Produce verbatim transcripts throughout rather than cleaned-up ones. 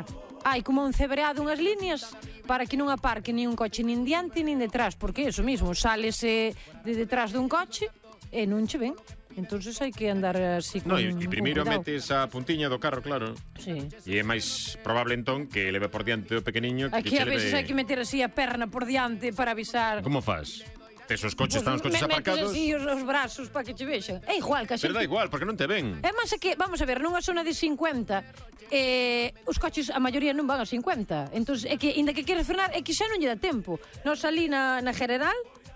aparcar. Hai como un cebreado unhas líneas para que non aparque nin un coche nin diante nin detrás, porque eso mismo, sálese de detrás dun coche e non che ven. Entonces hai que andar así con, no, e, e primeiro con metes a puntiña do carro, claro. Sí. E é máis probable entón que leve por diante o pequeniño que Aquí che a veces leve... hai que meter así a perna por diante para avisar. Como faz? Tes os coches, están os coches me, aparcados. Metes así os, os brazos para que che vexan. É igual que a xente. Pero dá igual, porque non te ven. É máis é que, vamos a ver, nunha zona de cincuenta eh, os coches, a maioría non van a cincuenta. Entón, é que, inda que queres frenar, é que xa non lle dá tempo. Nos ali na, na general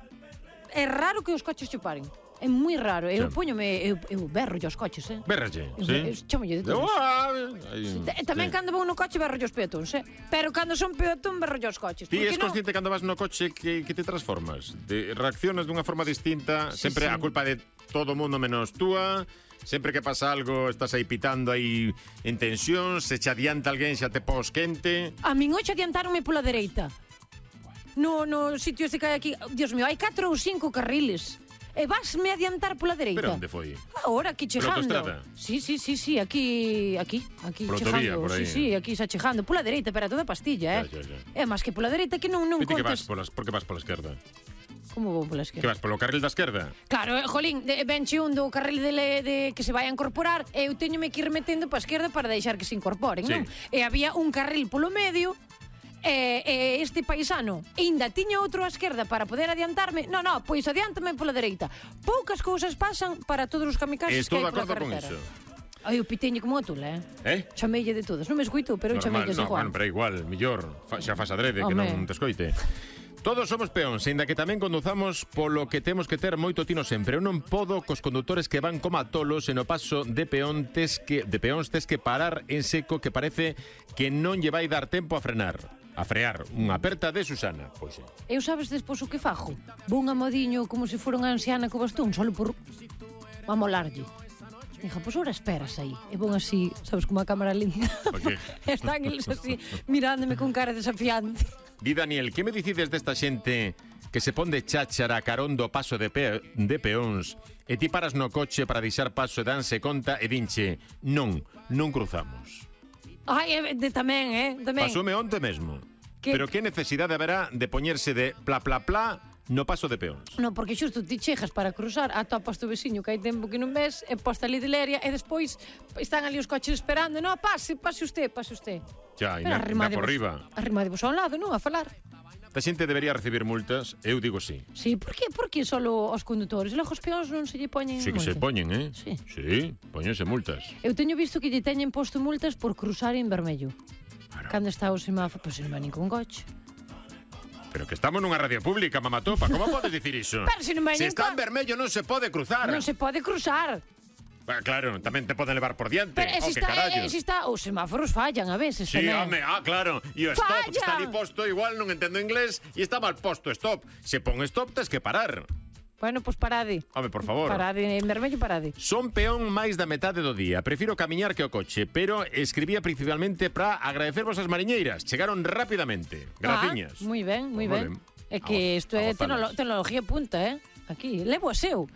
é raro que os coches che paren. É moi raro, eu poñome, eu, eu berro os coches, eh? Berralle, sí? Chamolle de todos. Tamén cando vou no coche berro os peatóns, eh? Pero cando son peatón berro os coches. Ti és consciente cando vas no coche que, que te transformas? De, reaccionas dunha forma distinta, sí, sempre sí. A culpa de todo o mundo menos túa. Sempre que pasa algo estás aí pitando aí en tensión, se che adianta alguén xa te pos quente. A min hoxe adiantaronme pola dereita. No, no sitio ese que hai aquí, Dios mío, hai catro ou cinco carriles. E vasme adiantar pola dereita. Pero onde foi? Ahora, aquí chegando. Autostrada? Sí, sí, sí, sí, aquí, aquí, aquí Protovía, chegando. por aí. Sí, sí, aquí xa chegando. Pola dereita, pero toda pastilla, eh? Ya, ya, ya. É máis que pola dereita que non, non contes... Que vas polas... Por que vas pola esquerda? Como vou pola esquerda? Que vas polo carril da esquerda? Claro, eh, jolín, de, venche un do carril de, de que se vai a incorporar e eu teñome que ir metendo pa esquerda para deixar que se incorporen, sí. Non? E había un carril polo medio. E, e este paisano ainda tiña outro á esquerda para poder adiantarme. No, no, pois adiántame pola dereita. Poucas cousas pasan para todos os kamikazes que hai pola carretera. Estou de acordo con iso. Ai, eu piteñe como a tula, eh? Eh? Chameille de todas. Non me escuito, pero eu chameille no, igual. Bueno, pero igual, millor, fa, xa fas adrede, que non te escoite. Todos somos peóns, ainda que tamén conduzamos polo que temos que ter moito tino sempre. Eu non podo cos condutores que van como a tolos e no paso de peón tes que, de peóns tes que parar en seco que parece que non lle vai dar tempo a frenar. A frear, unha aperta de Susana. Pois é. Eu sabes despois o que fajo? Vou a modiño como se fora unha anciana co bastón, solo por a molarlle. Dija, pois ora esperas aí. E vou así, sabes, como a cámara lenta. Están eles así, mirándome con cara desafiante. Di Daniel, que me dicides desta xente que se pon de cháchara carón do paso de, pe de peóns e ti paras no coche para deixar paso e danse conta e dinche, non, non cruzamos? Ai, de tamén, eh? Tamén. Pasoume onte mesmo. Que... Pero que necesidade haberá de poñerse de pla pla pla no paso de peóns? Non, porque xusto ti chegas para cruzar, atopas tu veciño que hai tempo que non ves, e posta ali de leria, e despois están ali os coches esperando. Non, pase, pase usted, pase usted. Xa, e na, na por riba. Arrimadevos a un lado, non? A falar. Esta xente debería recibir multas, eu digo sí. Sí, por que, por que solo os condutores? E logo os peóns non se lle poñen multas? Sí que multas? se poñen, eh? Sí. Sí, poñense multas. Eu teño visto que lle teñen posto multas por cruzar en vermello. Claro. Cando está o semáforo, pois non va nin con coche. Pero que estamos nunha radio pública, mamatopa, como podes dicir iso? Pero se non vai Se nin está con... en vermello non se pode cruzar. Non se pode cruzar. Ah, claro, tamén te poden levar por diante. Pero oh, si que está, carallo. eh, si está, os semáforos fallan a veces. Sí, home, ah, claro. E o stop, que está ali posto, igual non entendo inglés e está mal posto stop. Se pon stop, tes que parar. Bueno, pois pues parade. Home, por favor. Parade, en vermello parade. Son peón máis da metade do día. Prefiro camiñar que o coche, pero escribía principalmente para agradecervos as mariñeiras. Chegaron rapidamente. Graciñas. Ah, moi ben, moi ben. É que isto é tecnología punta, eh? Aquí, levo a seu.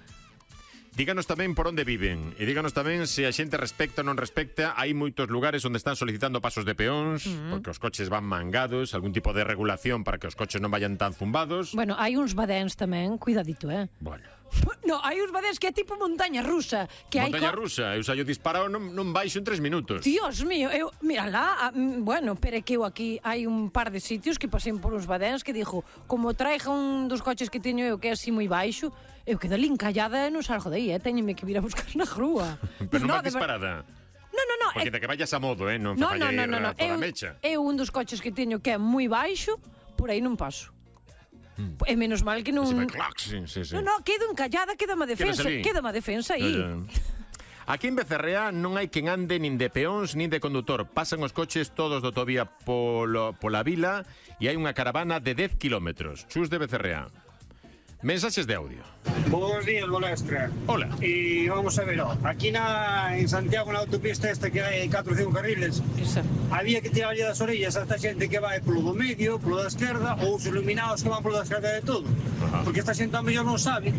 Díganos tamén por onde viven e díganos tamén se a xente respecta ou non respecta. Hai moitos lugares onde están solicitando pasos de peóns, uh-huh. porque os coches van mangados, algún tipo de regulación para que os coches non vayan tan zumbados. Bueno, hai uns badéns tamén, cuidadito, eh? Bueno. No, hai uns badéns que é tipo montaña rusa. Que montaña hai co... rusa, eu xa yo disparado non, non baixo en tres minutos. Dios mío, eu, mira lá, a, bueno, pero é que eu aquí hai un par de sitios que pasei por uns badéns que dixo, como traiga un dos coches que teño eu que é así moi baixo, eu quedo ali encallada e non salgo de aí, eh? Teñeme que vir a buscar na grúa. Pero non vas disparada. No, no, no. Porque de que vayas a modo, eh? Non no, falla no, no, no, no. toda Eu, a mecha. Eu un dos coches que teño que é moi baixo, por aí non paso. Mm. É menos mal que non... Sí, sí, sí. No, no, quedo encallada, queda má defensa. Queda má defensa aí. Eh, Aquí en Becerrea non hai quen ande nin de peóns nin de condutor. Pasan os coches todos do Tobía polo, pola vila e hai unha caravana de dez kilómetros. Chus de Becerrea. Mensaxes de audio. Buenos días, Bolestra. Hola. Y vamos a ver, aquí na, en Santiago, na autopista esta que hai catro ou cinco carriles, Esa. había que tirarlle das orellas a esta xente que vai polo do medio, polo da esquerda, ou os iluminados que van polo da esquerda de todo. Ajá. Porque esta xente a mellor non sabe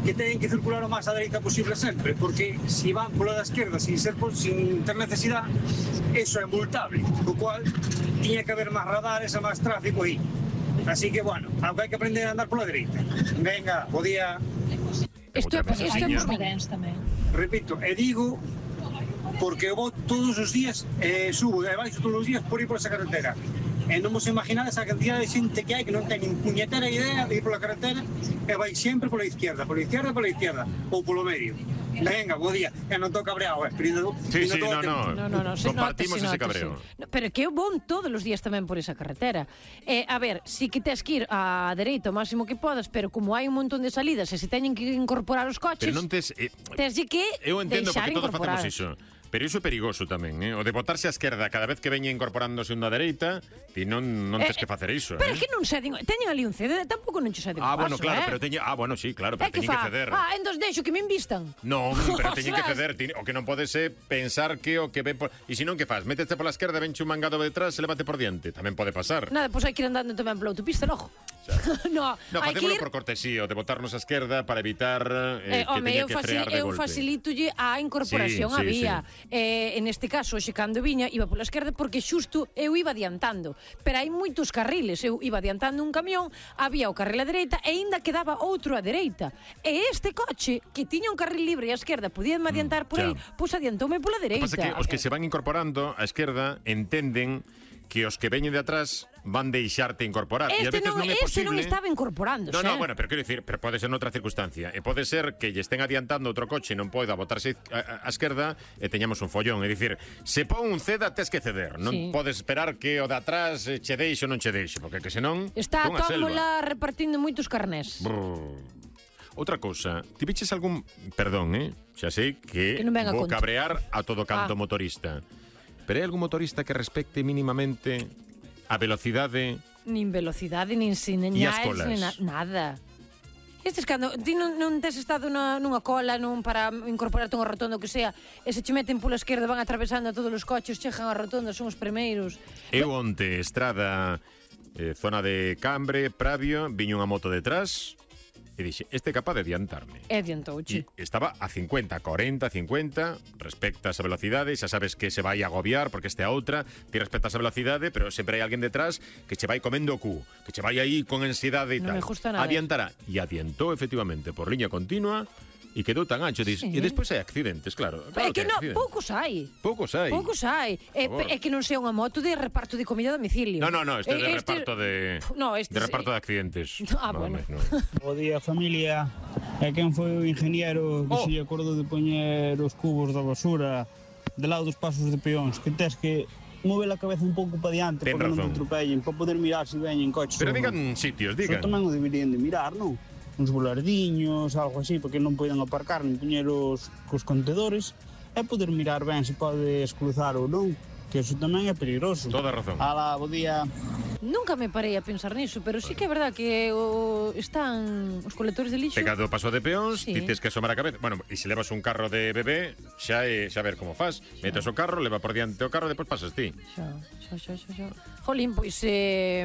que teñen que circular o máis á dereita posible sempre, porque se van pola da esquerda sin ser sin ter necesidade, eso é multable, co cual tiña que haber máis radares e máis tráfico aí. Así que, bueno, algo hai que aprender a andar pola dereita. Venga, bo día. Isto é por mí. Repito, e digo, porque eu vou todos os días, eh, subo e baixo todos os días por ir por esa carretera. E non vos imaginades a cantidad de xente que hai que non ten nin puñetera idea de ir pola carretera e vai sempre pola izquierda, pola izquierda, pola izquierda, ou polo medio. Venga, bo día. E non tô cabreado, eh, pero... Sí, sí, no, no, no, no, no, compartimos nota, ese cabreo. Sí. No, pero que eu vou todos os días tamén por esa carretera. Eh, a ver, si que tes que ir á dereita o máximo que podas, pero como hai un montón de salidas e se teñen que incorporar os coches... Pero non tes... Eh, tes de que eu entendo deixar porque todos incorporar. facemos iso. Pero iso é perigoso tamén, eh? O de botarse á esquerda cada vez que veña incorporándose unha dereita, ti non, non tes eh, que facer iso, pero eh? é que non ceden, teñen ali un cede, tampouco non che ceden Ah, paso, bueno, claro, eh? pero teñen... Ah, bueno, sí, claro, pero é que teñen fa, que ceder. Ah, entonces deixo que me invistan. Non, pero teñen que ceder, ti, o que non pode ser pensar que o que ven por... E se non, que faz? Métete pola esquerda, venche un mangado detrás e levate por diante. Tamén pode pasar. Nada, pois pues hai que ir andando tamén pola autopista, logo. no, No, hai que facémolo ir... por cortesía, de botarnos á esquerda para evitar eh, Eh, que home, teña eu, que facil, frear de eu golpe. facilitolle a incorporación Sí, á sí, vía. sí. Eh, en este caso, xe cando viña, iba pola esquerda porque xusto eu iba adiantando. Pero hai moitos carriles. Eu iba adiantando un camión, había o carril á dereita e ainda quedaba outro á dereita. E este coche, que tiña un carril libre á esquerda, podíame adiantar por xa. aí, pois adiantoume pola O que dereita. pasa é que os que se van incorporando á esquerda entenden que os que veñen de atrás van deixarte incorporar. E a Este veces non, non é este posible. non estaba incorporándose. No, no, bueno, pero quero dicir, pero pode ser noutra circunstancia. E pode ser que lle estén adiantando outro coche e non poida botarse a, a esquerda e teñamos un follón. É dicir, se pon un ceda, tes que ceder. Non Sí. podes esperar que o de atrás che deixe ou non che deixe, porque que senón Está a unha selva. tómbola repartindo moitos carnés. Brrr. Outra cousa, ti viches algún... Perdón, eh? Xa sei que, Que non venga vou conto. cabrear a todo canto Ah. motorista. Pero hai algún motorista que respecte mínimamente a velocidade... Nin velocidade, nin E as señais, colas? nin na, nada. Estes cando ti non, non tes estado na, nunha cola nun para incorporarte unha rotonda o que sea, e se che meten pola esquerda van atravesando a todos os coches, chegan á rotonda, son os primeiros. Eu onte, estrada, eh, zona de Cambre, Pravio, viño unha moto detrás e dixe, este é capaz de adiantarme. E adiantouche. E estaba a cincuenta, cuarenta, cincuenta, respectas a velocidade, xa sabes que se vai agobiar porque este a outra, ti respectas a velocidade, pero sempre hai alguén detrás que che vai comendo o cu, que che vai aí con ansiedade e Non tal. me gusta nada Adiantará. E adiantou efectivamente por liña continua e quedou tan ancho. Dis, Sí. E despois hai accidentes, claro. claro É que hai non, accidentes. poucos hai. Poucos hai. Poucos hai. É, Por favor. é que non sea unha moto de reparto de comida a domicilio. No, no, no, este é de Eh, reparto de No, este de reparto de accidentes. Ah, No, bueno. no. Bo día, familia. E quen foi o ingeniero que Oh. se lle acordou de poñer os cubos da basura de lado dos pasos de peóns? Que tes que mover a cabeza un pouco para diante Ten para que non razón. te atropellen, para poder mirar se veñen coches. Pero ou non. digan sitios, Eso digan. tamén o deberían de mirar, non? Uns volardiños, algo así, porque non poden aparcar nin poñer os, cos contedores e poder mirar ben se podes cruzar ou non, que eso tamén é peligroso. Toda razón. Ala, bo día. Nunca me parei a pensar niso, pero sí que é verdad que o, están os colectores de lixo. Pegado o paso de peóns, Sí. ti tes que asomar a cabeza. Bueno, e se levas un carro de bebé, xa é xa ver como faz. Metes o carro, leva por diante o carro, depois pasas ti. Xa, xa, xa, xa, xa. Jolín, pois eh,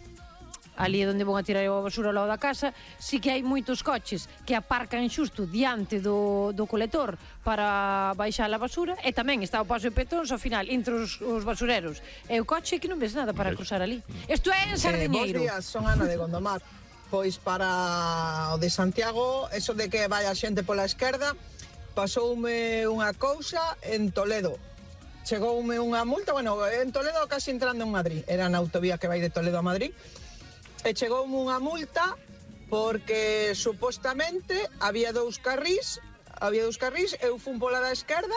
ali é onde vão a tirar a basura ao lado da casa, sí que hai moitos coches que aparcan xusto diante do, do colector para baixar a basura, e tamén está o paso de petóns ao final, entre os, os basureros e o coche que non ves nada para Ves. cruzar ali. Isto é en Eh, Sardiñeiro. bos días, son Ana de Gondomar. Pois para o de Santiago, eso de que vai a xente pola esquerda, pasoume unha cousa en Toledo. Chegoume unha multa, bueno, en Toledo casi entrando en Madrid, era na autovía que vai de Toledo a Madrid, e chegoume unha multa porque supostamente había dous carrís, había dous carrís, eu fun pola da esquerda,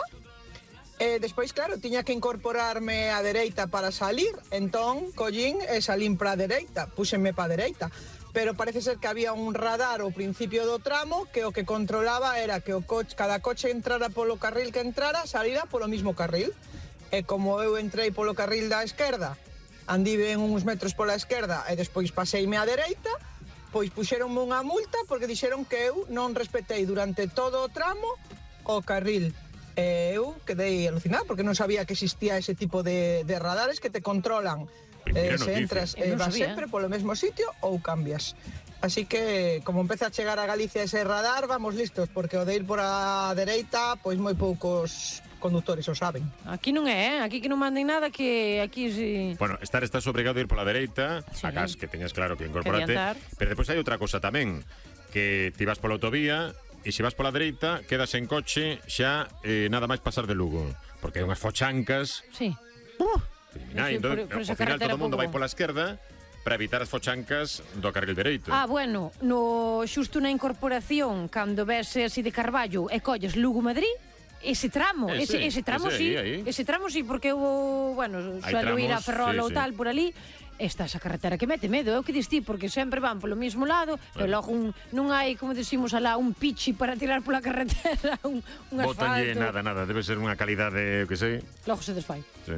e despois, claro, tiña que incorporarme á dereita para salir, entón collín e salín para a dereita, púxenme para a dereita. Pero parece ser que había un radar ao principio do tramo que o que controlaba era que o coche, cada coche entrara polo carril que entrara, salira polo mismo carril. E como eu entrei polo carril da esquerda, andiven uns metros pola esquerda e despois paseime á dereita, pois puxeronme unha multa porque dixeron que eu non respetei durante todo o tramo o carril. E eu quedei alucinada porque non sabía que existía ese tipo de, de radares que te controlan. Primeira Eh, se noticia. entras Eu eh, non vas sabía. sempre polo mesmo sitio ou cambias. Así que, como empeza a chegar a Galicia ese radar, vamos listos, porque o de ir por a dereita, pois moi poucos conductores o saben. Aquí non é, eh? Aquí que non manden nada, que aquí si... Bueno, estar estás obrigado a ir pola dereita, Sí. acás que teñas claro que incorporate, adiantar. pero depois hai outra cosa tamén, que ti vas pola autovía e se vas pola dereita, quedas en coche xa eh, nada máis pasar de Lugo, porque hai unhas fochancas. Sí. Criminal, Sí, entón, por- por esa ao final carretera todo o mundo pouco- vai pola esquerda para evitar as fochancas do carril dereito. Ah, bueno, no xusto na incorporación, cando ves así de Carballo e colles Lugo-Madrid, ese tramo, Ese, ese, ese tramo ese sí, aí, aí. ese tramo sí, porque eu, bueno, Hai suelo ir a tramos, Ferrol sí, ou sí. tal por ali, esta esa carretera que mete medo, é o que dis ti, porque sempre van polo mismo lado, pero logo un, non hai, como decimos alá, un pichi para tirar pola carretera, un, un Bótanlle asfalto. nada, nada, debe ser unha calidade, eu que sei. Logo se desfai. Sí.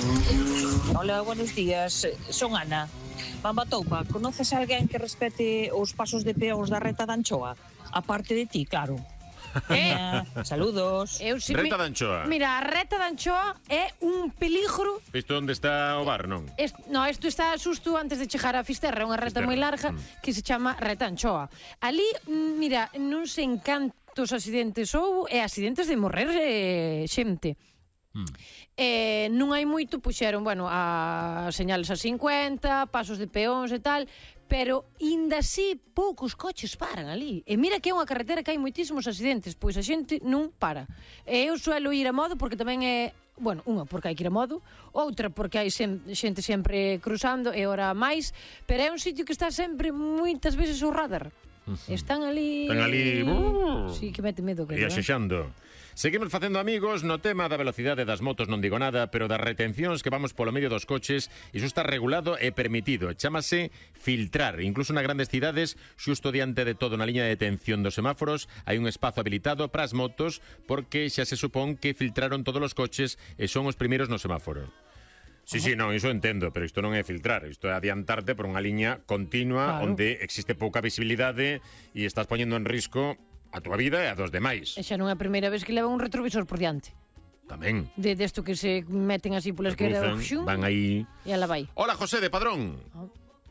Hola, buenos días. Son Ana. Bamba Toupa, conoces a alguén que respete os pasos de peóns da Reta da Anchoa? A parte de ti, claro. Eh, Saludos. eu si, Reta da Anchoa. Mira, a Reta da Anchoa é un peligro. Visto onde está o bar, non? Est, no, isto está xusto antes de chegar a Fisterra, é unha reta Fisterra, moi larga mm. que se chama Reta Anchoa. Ali, mm, mira, non sei en cantos accidentes houve, e accidentes de morrer eh, xente. Mm. Eh, non hai moito, puxeron, bueno, a señales a cincuenta, pasos de peóns e tal, pero inda así poucos coches paran ali. E mira que é unha carretera que hai moitísimos accidentes, pois a xente non para. E eu suelo ir a modo porque tamén é, bueno, unha porque hai que ir a modo, outra porque hai sem, xente sempre cruzando e ora máis, pero é un sitio que está sempre moitas veces o radar. Están ali... Están ali, uh, Sí, que mete medo que E axexando. Seguimos facendo amigos no tema da velocidade das motos, non digo nada, pero das retencións que vamos polo medio dos coches, iso está regulado e permitido. Chámase filtrar. Incluso nas grandes cidades, xusto diante de todo na liña de detención dos semáforos, hai un espazo habilitado para as motos porque xa se supón que filtraron todos os coches e son os primeiros no semáforo. Sí, sí, non, iso entendo, pero isto non é filtrar, isto é adiantarte por unha liña continua Claro. onde existe pouca visibilidade e estás poñendo en risco a túa vida e a dos demais. E xa non é a primeira vez que leva un retrovisor por diante. Tamén. De desto que se meten así pola esquerda, Cruzan, xum, van aí. e ala vai. Hola, José de Padrón. Oh.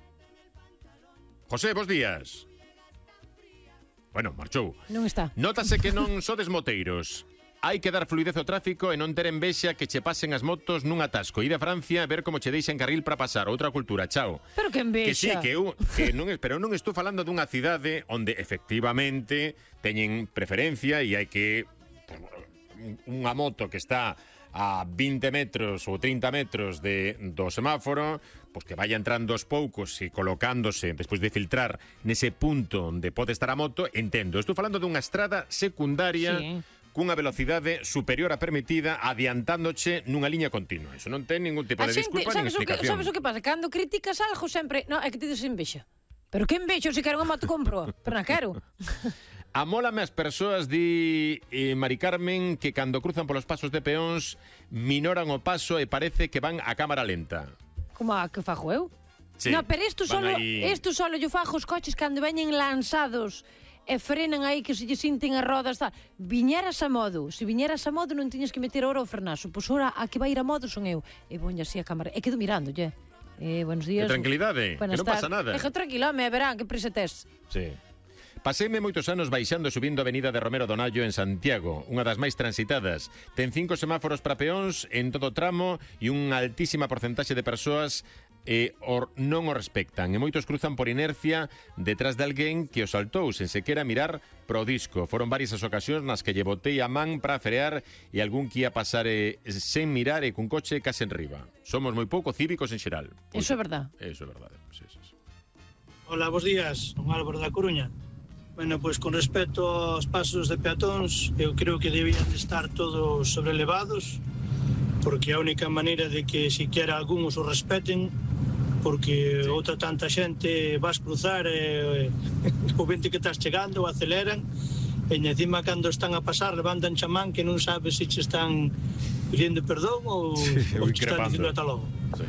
José, bos días. Bueno, marchou. Non está. Nótase que non sodes moteiros. Hai que dar fluidez ao tráfico e non ter envexa que che pasen as motos nun atasco. Ir a Francia a ver como che deixan carril para pasar. Outra cultura, chao. Pero que Que sí, envexa. que eu, que non, pero non estou falando dunha cidade onde efectivamente teñen preferencia e hai que pues, unha moto que está a vinte metros ou trinta metros de, do semáforo, pois que vaya entrando aos poucos e colocándose despois de filtrar nese punto onde pode estar a moto, entendo. Estou falando dunha estrada secundaria Sí. cunha velocidade superior a permitida adiantándoche nunha liña continua. Iso non ten ningún tipo A de xente, disculpa nin sabes o que, explicación. sabes o que pasa? Cando criticas algo sempre, no, é que te des envexa. Pero que envexa, se quero unha moto compro, pero non quero. Amólame as persoas, di eh, Mari Carmen, que cando cruzan polos pasos de peóns minoran o paso e parece que van a cámara lenta. Como a que fajo eu? Sí, no, pero isto van solo, aí- isto solo yo fajo os coches cando veñen lanzados e frenan aí que se lle sinten as rodas tal. Viñeras a modo, se viñeras a modo non tiñas que meter ora o frenazo, pois ora a que vai ir a modo son eu. E voña así a cámara, e quedo mirándolle. Eh, buenos días. Que tranquilidade, Buenas que non pasa tardes. nada. E que tranquilo, me verán, que presa tes. Sí. Paseime moitos anos baixando e subindo a avenida de Romero Donallo en Santiago, unha das máis transitadas. Ten cinco semáforos para peóns en todo o tramo e unha altísima porcentaxe de persoas e or, non o respectan. E moitos cruzan por inercia detrás de alguén que o saltou sen sequera mirar pro disco. Foron varias as ocasións nas que lle botei a man para frear e algún que ia pasar eh, sen mirar e cun coche case en riba. Somos moi pouco cívicos en xeral. Eso é verdad. Eso é verdade. Sí, sí, sí. Hola, bos días, son Álvaro da Coruña. Bueno, pois con respecto aos pasos de peatóns, eu creo que debían de estar todos sobrelevados, porque a única maneira de que siquiera algúns os respeten, porque outra tanta xente vas cruzar e o vente que estás chegando aceleran, e encima cando están a pasar levantan chamán que non sabes se che están pedindo perdón ou, Sí, ou ou che están increpando. dicindo ata logo. Sí.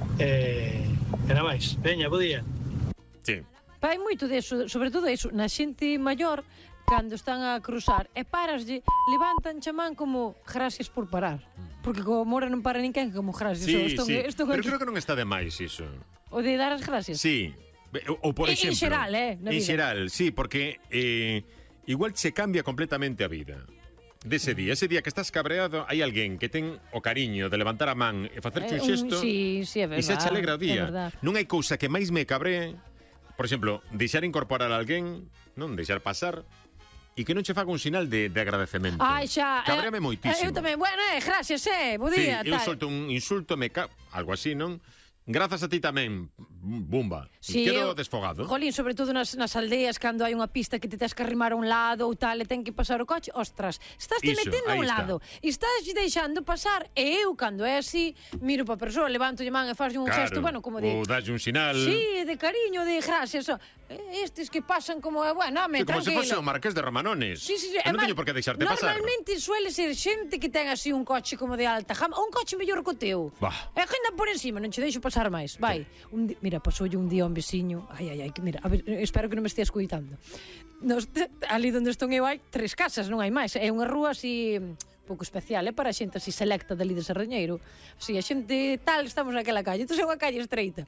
Eh, e nada máis, veña, bo día. Sí. Hai moito deso, sobre todo eso, na xente maior, cando están a cruzar e paraslle, levantan chamán como gracias por parar. Porque como mora non para ninguén, como gracias. Sí, Isto- sí. isto- Pero creo que non está de máis iso. O de dar as gracias. Sí, Ou por En- en exemplo, xeral, eh, na En vida. xeral, sí, porque eh, igual se cambia completamente a vida dese día. Ese día que estás cabreado, hai alguén que ten o cariño de levantar a man e facerche Eh, un xesto sí, sí, é e se verdad, che alegra o é día. verdad. Non hai cousa que máis me cabree, por exemplo, deixar incorporar a alguén, non deixar pasar, e que non che faga un sinal de, de agradecemento. Ai, xa. Cabréame eh, moitísimo. Eu tamén, bueno, eh, gracias, eh, bo Sí, día, eu tal. solto un insulto, me ca... algo así, non? Grazas a ti tamén, bumba. Sí, Quedo eu- desfogado. Jolín, sobre todo nas, nas aldeas, cando hai unha pista que te tens que arrimar a un lado ou tal, e ten que pasar o coche, ostras, estás te Iso, metendo a aí un está. lado, e estás deixando pasar, e eu, cando é así, miro pa persoa, levanto a man e faço un Claro, gesto, bueno, como de... ou dalle un sinal. Sí, de cariño, de gracias. o- eh, Estes que pasan como, eh, bueno, Sí, me, como se tranquilo. fose o Marqués de Romanones. Sí, sí, sí. Eu é non mal- teño por que deixarte pasar. Normalmente suele ser xente que ten así un coche como de alta gama, ou un coche mellor co teu. Bah. E que anda por encima, non che deixo pasar máis. Vai. Un di... Mira, pasoulle un día a un veciño. Ai, ai, ai, que mira, a ver, espero que non me estea escoitando. Nos, ali onde estou eu hai tres casas, non hai máis. É unha rúa así un pouco especial, é para a xente así selecta dali de Sarrañeiro. Si, a xente tal, estamos naquela calle. Entón é unha calle estreita.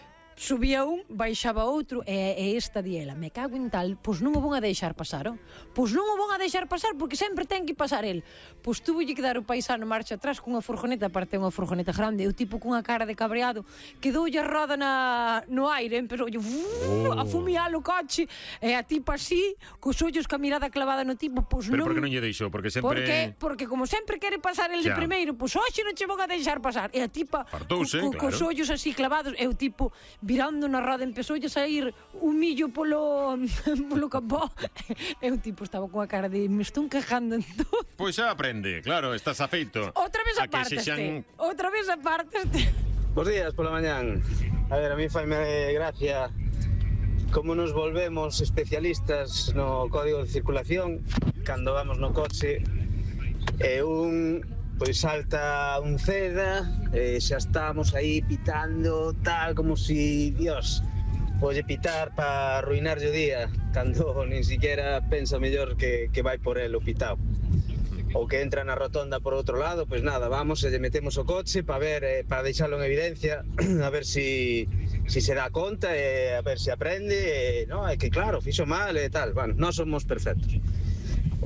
Subía un, baixaba outro e, e esta diela, me cago en tal, pois non o vão a deixar pasar, oh? Pois non o vão a deixar pasar porque sempre ten que pasar el. Pois tuvolle que dar o paisano marcha atrás cunha furgoneta, aparte unha furgoneta grande, e o tipo cunha cara de cabreado, quedoulle a roda na, no aire, empezoulle oh. a fumiar o coche, e a tipa así, cos ollos ca mirada clavada no tipo, pois Pero non... por que non lle deixou? Porque sempre... Porque, porque como sempre quere pasar el de Xa. primeiro, pois hoxe non che vou a deixar pasar. E a tipa, Fartouse, co, co, cos claro. ollos así clavados, e o tipo virando na roda, empezoulle a sair un millo polo, polo capó. E o tipo estaba coa cara de me estou encajando en todo. Pois xa aprende, claro, estás afeito. Outra vez a que aparte sexan- este. Outra vez aparte este. Bos días pola mañán. A ver, a mí faime gracia como nos volvemos especialistas no código de circulación cando vamos no coche e un pois salta un ceda e xa estamos aí pitando tal como si, Dios, pode pitar para arruinarlle o día cando nin siquiera pensa mellor que, que vai por el o pitao. Ou que entra na rotonda por outro lado, pois nada, vamos e lle metemos o coche para ver, eh, para deixalo en evidencia, a ver si, si se dá conta e a ver se aprende, e, no, é que claro, fixo mal e tal, bueno, non somos perfectos. O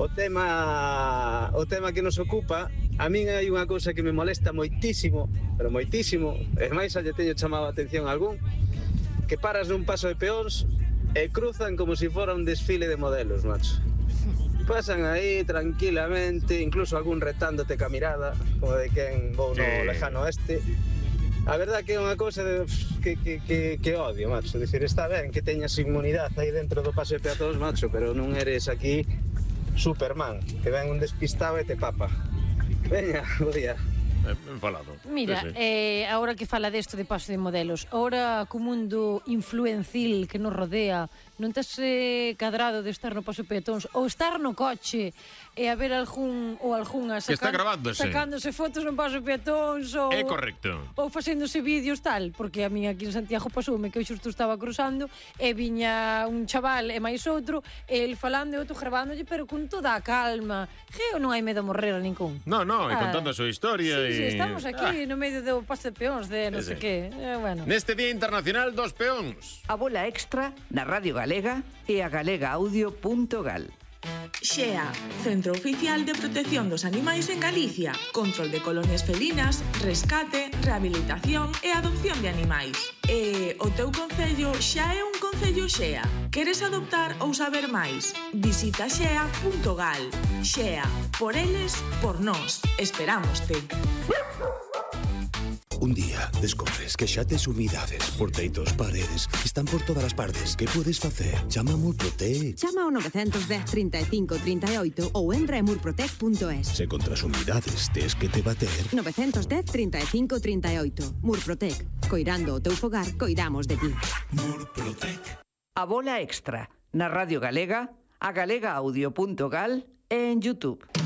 tema, o tema que nos ocupa, a min hai unha cousa que me molesta moitísimo, pero moitísimo, e máis xa lle teño chamado a atención a algún, que paras nun paso de peóns e cruzan como se si fora un desfile de modelos, macho. Pasan aí tranquilamente, incluso algún retándote ca mirada, como de quen vou no Sí. lejano oeste. A verdad que é unha cousa de, que, que, que, que odio, macho. Dicir, está ben que teñas inmunidade aí dentro do paso de peatóns, macho, pero non eres aquí Superman, que ven un despistado e te papa. Veña, bo día. Eh, ben falado. Mira, Sí, sí. eh, ahora que fala desto de paso de modelos, ahora co mundo influencil que nos rodea, non tes eh, cadrado de estar no paso de peatóns ou estar no coche e haber algún ou algunha Que está gravándose. sacándose fotos no paso de peatóns ou É correcto. ou facéndose vídeos tal, porque a mí aquí en Santiago pasoume que eu xusto estaba cruzando e viña un chaval e máis outro, e el falando e outro grabándolle, pero con toda a calma, que non hai medo a morrer a ningún. No, no, e Ah. contando a súa historia Sí, e... sí, estamos aquí no medio do paso de peóns de non Sí, sei sí. que, eh, bueno. Neste Día Internacional dos Peóns. A bola extra na Radio Galega e a galegaaudio punto gal. Xea, Centro Oficial de Protección dos Animais en Galicia. Control de colonias felinas, rescate, rehabilitación e adopción de animais. E o teu concello xa é un concello Xea. Queres adoptar ou saber máis? Visita xea punto gal. Xea, por eles, por nós. Esperámoste. Un día descobres que xa tes umidades, porteitos, paredes, están por todas as partes. Que podes facer? Chama a Murprotec. Chama ao nove un cero, trinta e cinco, trinta e oito ou entra en murprotec punto es. Se contra as umidades tes que te bater. nove un cero, trinta e cinco, trinta e oito. Murprotec. Coirando o teu fogar, coidamos de ti. Murprotec. A bola extra na Radio Galega, a galegaaudio punto gal e en YouTube.